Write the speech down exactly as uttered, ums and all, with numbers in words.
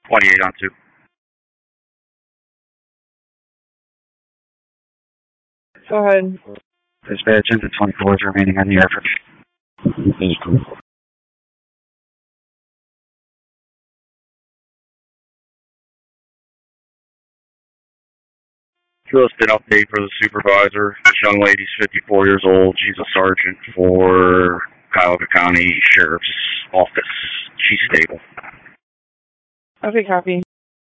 twenty-eight on two. Go ahead. Dispatch into twenty-four is remaining on the effort. Just an update for the supervisor. This young lady's fifty-four years old. She's a sergeant for Cuyahoga County Sheriff's Office. She's stable. Okay, copy.